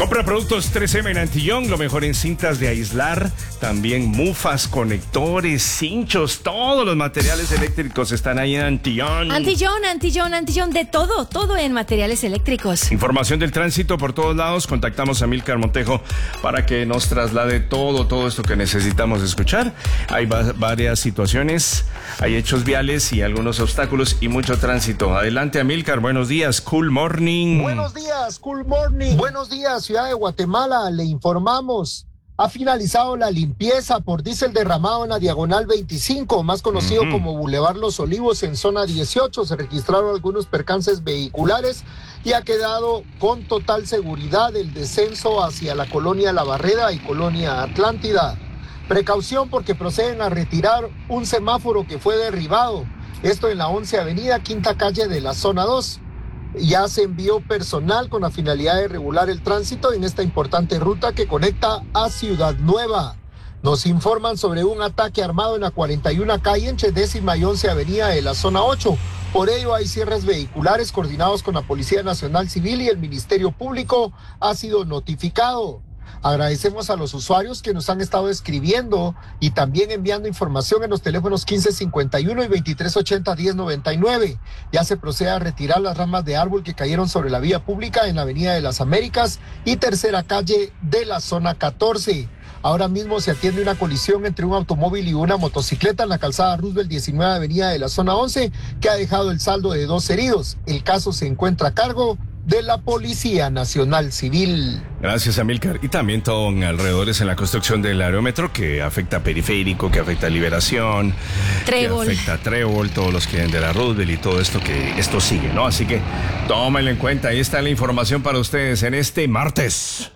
Compra productos 3M en Antillón, lo mejor en cintas de aislar, también mufas, conectores, cinchos, todos los materiales eléctricos están ahí en Antillón. Antillón, de todo en materiales eléctricos. Información del tránsito por todos lados, contactamos a Milcar Montejo para que nos traslade todo esto que necesitamos escuchar. Hay varias situaciones, hay hechos viales y algunos obstáculos y mucho tránsito. Adelante, Amílcar, buenos días, cool morning. Buenos días, cool morning. Buenos días, ciudad de Guatemala, le informamos. Ha finalizado la limpieza por diésel derramado en la Diagonal 25, más conocido como Boulevard Los Olivos, en zona 18. Se registraron algunos percances vehiculares y ha quedado con total seguridad el descenso hacia la colonia La Barreda y colonia Atlántida. Precaución porque proceden a retirar un semáforo que fue derribado. Esto en la 11 Avenida, quinta calle de la zona 2. Ya se envió personal con la finalidad de regular el tránsito en esta importante ruta que conecta a Ciudad Nueva. Nos informan sobre un ataque armado en la 41 calle entre 10ª y 11 Avenida de la zona 8. Por ello hay cierres vehiculares coordinados con la Policía Nacional Civil y el Ministerio Público ha sido notificado. Agradecemos a los usuarios que nos han estado escribiendo y también enviando información en los teléfonos 1551 y 2380-1099. Ya se procede a retirar las ramas de árbol que cayeron sobre la vía pública en la Avenida de las Américas y tercera calle de la zona 14. Ahora mismo se atiende una colisión entre un automóvil y una motocicleta en la calzada Roosevelt 19 Avenida de la zona 11 que ha dejado el saldo de 2 heridos. El caso se encuentra a cargo de la Policía Nacional Civil. Gracias, Amílcar. Y también todo en alrededores en la construcción del aerómetro que afecta a Periférico, que afecta a Liberación, Trébol. que afecta a Trébol, todos los que vienen de la Roosevelt y todo esto que esto sigue, ¿no? Así que tómenlo en cuenta. Ahí está la información para ustedes en este martes.